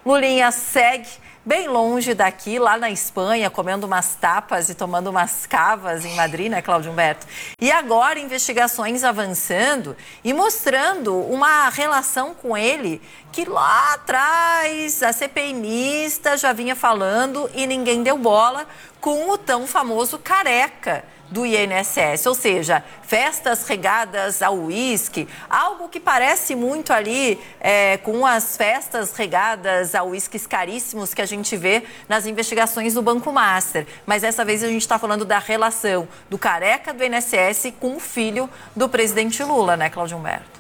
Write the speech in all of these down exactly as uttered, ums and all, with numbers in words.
Lulinha segue bem longe daqui, lá na Espanha, comendo umas tapas e tomando umas cavas em Madrid, né, Cláudio Humberto? E agora investigações avançando e mostrando uma relação com ele que lá atrás a C P I mista já vinha falando e ninguém deu bola, com o tão famoso Careca do I N S S, ou seja, festas regadas ao uísque, algo que parece muito ali é, com as festas regadas a uísques caríssimos que a gente vê nas investigações do Banco Master. Mas dessa vez a gente está falando da relação do Careca do I N S S com o filho do presidente Lula, né, Cláudio Humberto?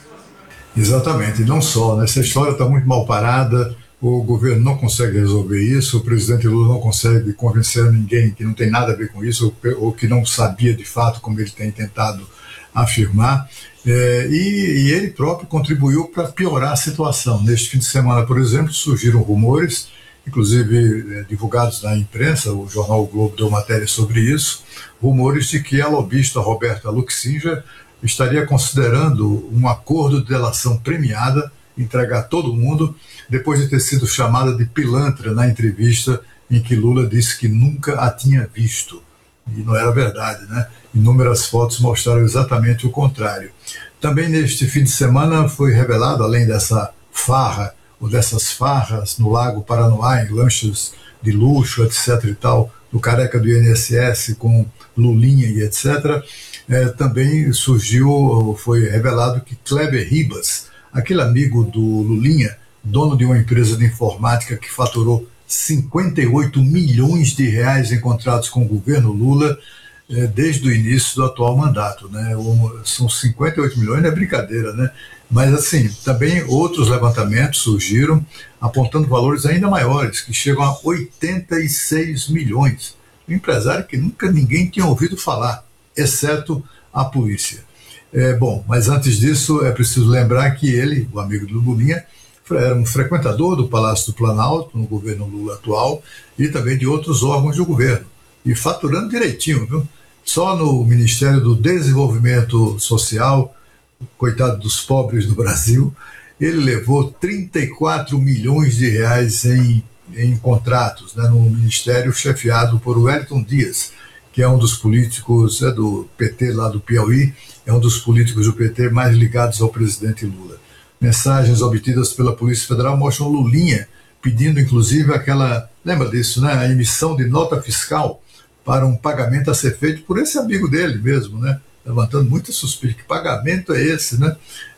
Exatamente, não só, né? Essa história está muito mal parada. O governo não consegue resolver isso, o presidente Lula não consegue convencer ninguém que não tem nada a ver com isso, ou, ou que não sabia de fato, como ele tem tentado afirmar, é, e, e ele próprio contribuiu para piorar a situação. Neste fim de semana, por exemplo, surgiram rumores, inclusive é, divulgados na imprensa, o jornal o Globo deu matéria sobre isso, rumores de que a lobista Roberta Luxinger estaria considerando um acordo de delação premiada, entregar todo mundo, depois de ter sido chamada de pilantra na entrevista em que Lula disse que nunca a tinha visto. E não era verdade, né? Inúmeras fotos mostraram exatamente o contrário. Também neste fim de semana foi revelado, além dessa farra, ou dessas farras no Lago Paranoá, em lanchas de luxo, etc e tal, do Careca do I N S S com Lulinha e etcétera, é, também surgiu, foi revelado que Kleber Ribas, aquele amigo do Lulinha, dono de uma empresa de informática que faturou cinquenta e oito milhões de reais em contratos com o governo Lula eh, desde o início do atual mandato, né? Um, são cinquenta e oito milhões, não é brincadeira, né? Mas assim, também outros levantamentos surgiram apontando valores ainda maiores, que chegam a oitenta e seis milhões. Um empresário que nunca ninguém tinha ouvido falar, exceto a polícia. É, bom, mas antes disso é preciso lembrar que ele, o amigo do Lulinha, era um frequentador do Palácio do Planalto, no governo Lula atual, e também de outros órgãos do governo, e faturando direitinho, viu? Só no Ministério do Desenvolvimento Social, coitado dos pobres do Brasil, ele levou trinta e quatro milhões de reais em, em contratos, né, no ministério chefiado por Wellington Dias, que é um dos políticos é, do P T lá do Piauí, é um dos políticos do P T mais ligados ao presidente Lula. Mensagens obtidas pela Polícia Federal mostram Lulinha pedindo, inclusive, aquela, lembra disso, né? A emissão de nota fiscal para um pagamento a ser feito por esse amigo dele mesmo, né? Levantando muita suspeita. Que pagamento é esse, né?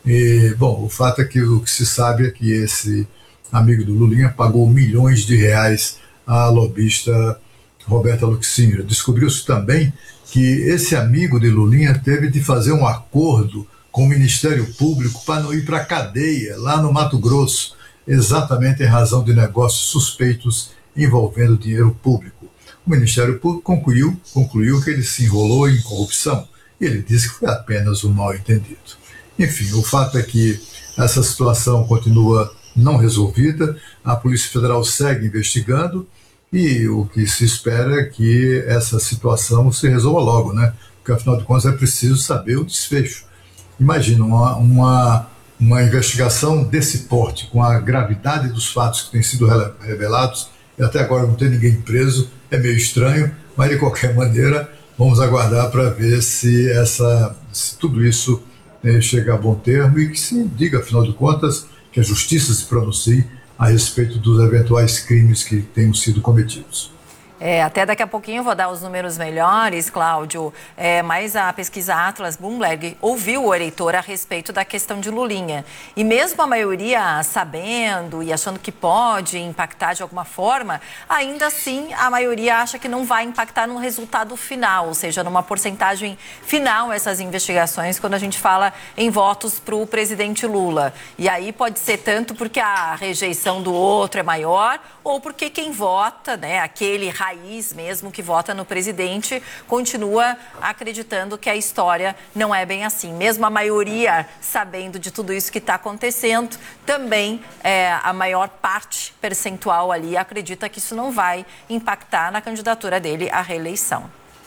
E, bom, o fato é que o que se sabe é que esse amigo do Lulinha pagou milhões de reais à lobista Roberta Luxinger. Descobriu-se também que esse amigo de Lulinha teve de fazer um acordo com o Ministério Público para não ir para a cadeia, lá no Mato Grosso, exatamente em razão de negócios suspeitos envolvendo dinheiro público. O Ministério Público concluiu, concluiu que ele se enrolou em corrupção, e ele disse que foi apenas um mal-entendido. Enfim, o fato é que essa situação continua não resolvida, a Polícia Federal segue investigando, e o que se espera é que essa situação se resolva logo, né? Porque, afinal de contas, é preciso saber o desfecho. Imagina uma, uma, uma investigação desse porte, com a gravidade dos fatos que têm sido revelados, e até agora não tem ninguém preso, é meio estranho, mas de qualquer maneira vamos aguardar para ver se, essa, se tudo isso eh, chega a bom termo e que se diga, afinal de contas, que a justiça se pronuncie a respeito dos eventuais crimes que tenham sido cometidos. É, até daqui a pouquinho eu vou dar os números melhores, Cláudio, é, mas a pesquisa Atlas Bloomberg ouviu o eleitor a respeito da questão de Lulinha. E mesmo a maioria sabendo e achando que pode impactar de alguma forma, ainda assim a maioria acha que não vai impactar no resultado final, ou seja, numa porcentagem final essas investigações, quando a gente fala em votos para o presidente Lula. E aí pode ser tanto porque a rejeição do outro é maior, ou porque quem vota, né, aquele raiz mesmo que vota no presidente, continua acreditando que a história não é bem assim. Mesmo a maioria sabendo de tudo isso que está acontecendo, também é, a maior parte percentual ali acredita que isso não vai impactar na candidatura dele à reeleição.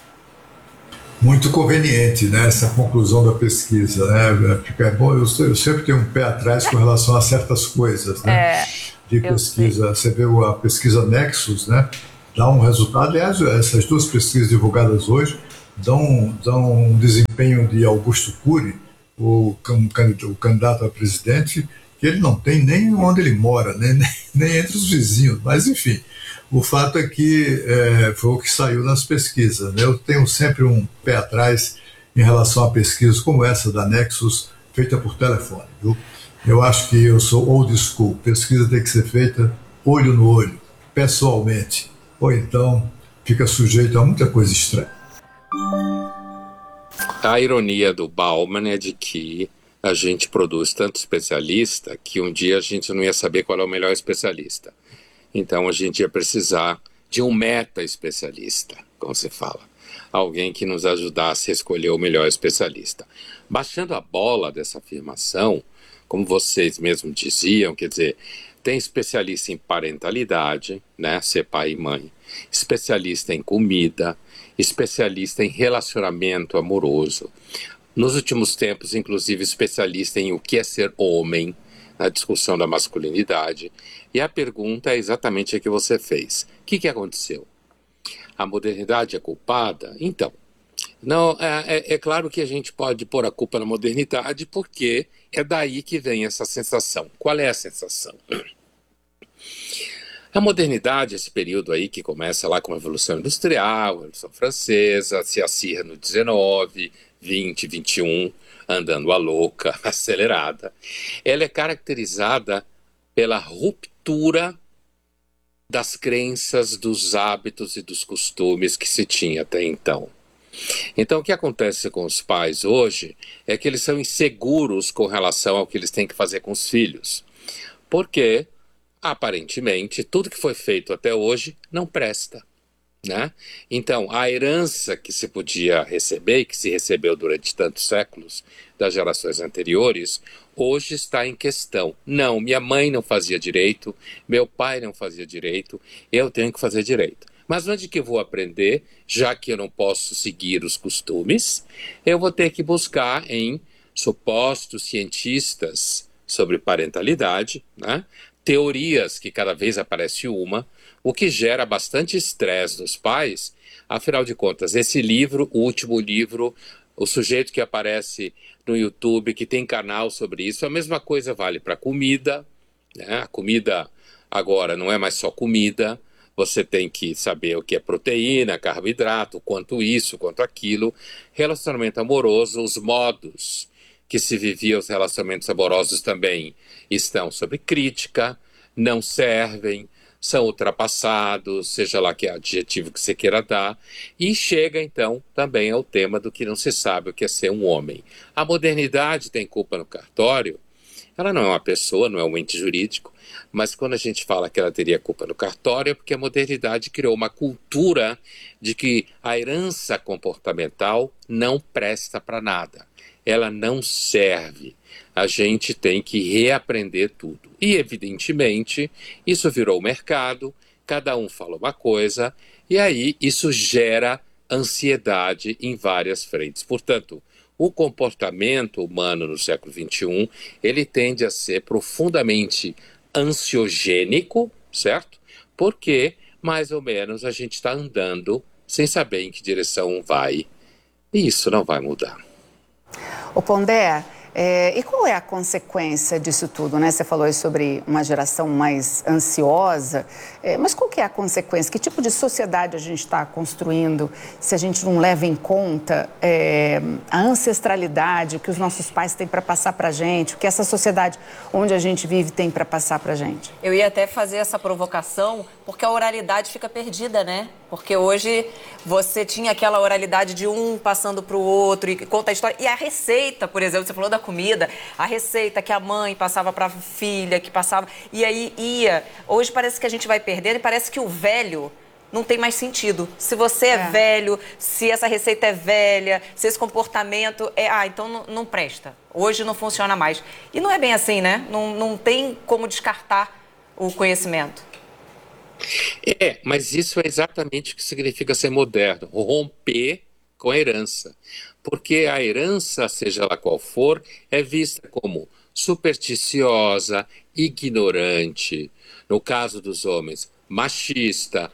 Muito conveniente, né, essa conclusão da pesquisa, né? Porque é bom, eu, eu sempre tenho um pé atrás com relação a certas coisas, né? É. de pesquisa. Você vê a pesquisa Nexus, né? Dá um resultado. Aliás, essas duas pesquisas divulgadas hoje dão, dão um desempenho de Augusto Cury, o, o candidato a presidente, que ele não tem nem onde ele mora, né? nem, nem entre os vizinhos. Mas, enfim, o fato é que é, foi o que saiu nas pesquisas, né? Eu tenho sempre um pé atrás em relação a pesquisas como essa da Nexus, feita por telefone, viu? Eu acho que eu sou old school. Pesquisa tem que ser feita olho no olho, pessoalmente. Ou então fica sujeito a muita coisa estranha. A ironia do Bauman é de que a gente produz tanto especialista que um dia a gente não ia saber qual é o melhor especialista. Então a gente ia precisar de um meta-especialista, como se fala. Alguém que nos ajudasse a escolher o melhor especialista. Baixando a bola dessa afirmação, como vocês mesmos diziam, quer dizer, tem especialista em parentalidade, né, ser pai e mãe, especialista em comida, especialista em relacionamento amoroso. Nos últimos tempos, inclusive, especialista em o que é ser homem, na discussão da masculinidade. E a pergunta é exatamente a que você fez. O que, que aconteceu? A modernidade é culpada? Então, não, é, é, é claro que a gente pode pôr a culpa na modernidade porque é daí que vem essa sensação. Qual é a sensação? A modernidade, esse período aí que começa lá com a Revolução Industrial, a Revolução Francesa, se acirra no dezenove, vinte, vinte e um, andando a louca, acelerada. Ela é caracterizada pela ruptura das crenças, dos hábitos e dos costumes que se tinha até então. Então, o que acontece com os pais hoje é que eles são inseguros com relação ao que eles têm que fazer com os filhos. Porque, aparentemente, tudo que foi feito até hoje não presta, né? Então, a herança que se podia receber, que se recebeu durante tantos séculos das gerações anteriores, hoje está em questão. Não, minha mãe não fazia direito, meu pai não fazia direito, eu tenho que fazer direito. Mas onde que eu vou aprender, já que eu não posso seguir os costumes? Eu vou ter que buscar em supostos cientistas sobre parentalidade, né? Teorias que cada vez aparece uma, o que gera bastante estresse dos pais. Afinal de contas, esse livro, o último livro, o sujeito que aparece no YouTube, que tem canal sobre isso, a mesma coisa vale para comida, né? A comida agora não é mais só comida. Você tem que saber o que é proteína, carboidrato, quanto isso, quanto aquilo. Relacionamento amoroso, os modos que se viviam os relacionamentos amorosos também estão sob crítica, não servem, são ultrapassados, seja lá que adjetivo que você queira dar. E chega então também ao tema do que não se sabe o que é ser um homem. A modernidade tem culpa no cartório? Ela não é uma pessoa, não é um ente jurídico, mas quando a gente fala que ela teria culpa no cartório é porque a modernidade criou uma cultura de que a herança comportamental não presta para nada. Ela não serve. A gente tem que reaprender tudo. E, evidentemente, isso virou mercado, cada um fala uma coisa, e aí isso gera ansiedade em várias frentes. Portanto, o comportamento humano no século vinte e um, ele tende a ser profundamente ansiogênico, certo? Porque, mais ou menos, a gente está andando sem saber em que direção vai. E isso não vai mudar. Ô Pondé, é, e qual é a consequência disso tudo, né? Você falou aí sobre uma geração mais ansiosa, é, mas qual que é a consequência? Que tipo de sociedade a gente está construindo se a gente não leva em conta é, a ancestralidade que os nossos pais têm para passar para a gente, o que essa sociedade onde a gente vive tem para passar para a gente? Eu ia até fazer essa provocação porque a oralidade fica perdida, né? Porque hoje você tinha aquela oralidade de um passando para o outro e conta a história. E a receita, por exemplo, você falou da comida, a receita que a mãe passava para a filha, que passava... E aí ia... Hoje parece que a gente vai perdendo e parece que o velho não tem mais sentido. Se você é, é velho, se essa receita é velha, se esse comportamento é... Ah, então não, não presta. Hoje não funciona mais. E não é bem assim, né? Não, não tem como descartar o conhecimento. É, mas isso é exatamente o que significa ser moderno, romper com a herança. Porque a herança, seja lá qual for, é vista como supersticiosa, ignorante. No caso dos homens, machista,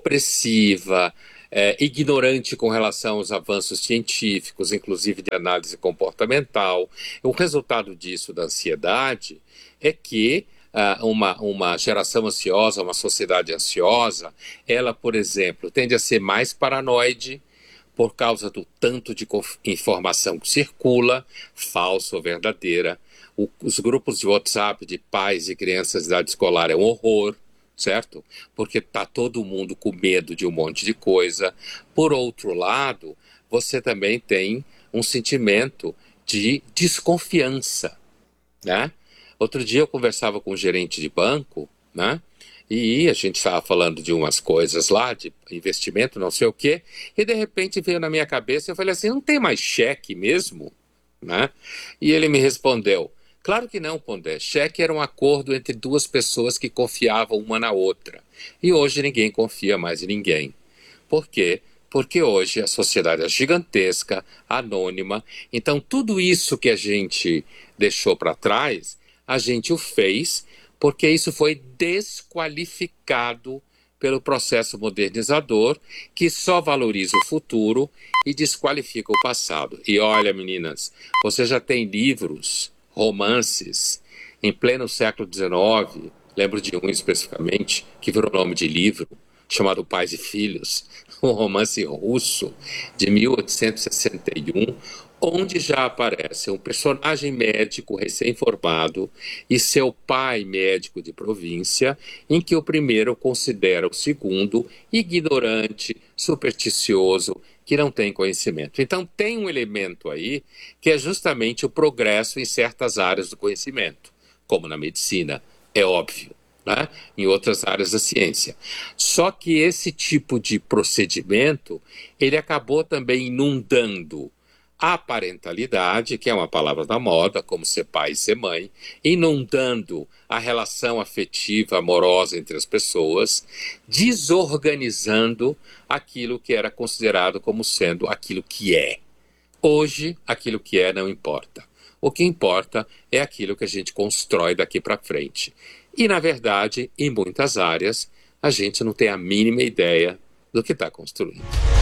opressiva, é, ignorante com relação aos avanços científicos, inclusive de análise comportamental. O resultado disso, da ansiedade, é que uh, uma, uma geração ansiosa, uma sociedade ansiosa, ela, por exemplo, tende a ser mais paranoide por causa do tanto de informação que circula, falsa ou verdadeira. O, os grupos de WhatsApp de pais e crianças de idade escolar é um horror, certo? Porque está todo mundo com medo de um monte de coisa. Por outro lado, você também tem um sentimento de desconfiança, né? Outro dia eu conversava com um gerente de banco, né? E a gente estava falando de umas coisas lá, de investimento, não sei o quê, e de repente veio na minha cabeça, eu falei assim, não tem mais cheque mesmo? Né? E ele me respondeu, claro que não, Pondé. Cheque era um acordo entre duas pessoas que confiavam uma na outra. E hoje ninguém confia mais em ninguém. Por quê? Porque hoje a sociedade é gigantesca, anônima. Então tudo isso que a gente deixou para trás, a gente o fez porque isso foi desqualificado pelo processo modernizador, que só valoriza o futuro e desqualifica o passado. E olha, meninas, você já tem livros, romances, em pleno século dezenove, lembro de um especificamente, que virou nome de livro, chamado Pais e Filhos, um romance russo de mil oitocentos e sessenta e um, onde já aparece um personagem médico recém-formado e seu pai médico de província, em que o primeiro considera o segundo ignorante, supersticioso, que não tem conhecimento. Então tem um elemento aí que é justamente o progresso em certas áreas do conhecimento, como na medicina, é óbvio, né? Em outras áreas da ciência. Só que esse tipo de procedimento, ele acabou também inundando a parentalidade, que é uma palavra da moda, como ser pai e ser mãe, inundando a relação afetiva, amorosa entre as pessoas, desorganizando aquilo que era considerado como sendo aquilo que é. Hoje, aquilo que é não importa. O que importa é aquilo que a gente constrói daqui para frente. E, na verdade, em muitas áreas, a gente não tem a mínima ideia do que está construindo.